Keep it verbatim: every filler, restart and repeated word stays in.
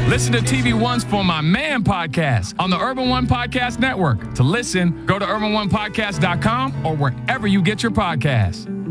Listen to T V One's For My Man podcast on the Urban One Podcast Network. To listen, go to urban one podcast dot com or wherever you get your podcasts.